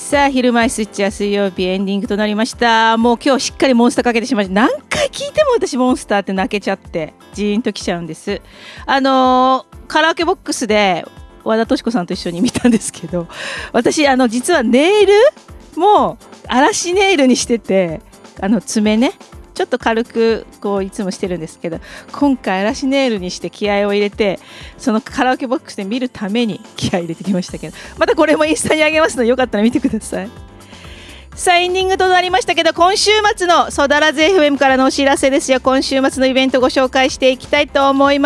さあ昼前スイッチは水曜日エンディングとなりました。もう今日しっかりモンスターかけてしまいました。何回聞いても私モンスターって泣けちゃってジーンときちゃうんです。カラオケボックスで和田敏子さんと一緒に見たんですけど、私実はネイルも嵐ネイルにしてて、爪ねちょっと軽くこういつもしてるんですけど、今回嵐ネイルにして気合を入れて、そのカラオケボックスで見るために気合入れてきましたけど、またこれもインスタにあげますのでよかったら見てください。さあエンディングとなりましたけど、今週末のソダラズ FM からのお知らせですよ。今週末のイベントご紹介していきたいと思います。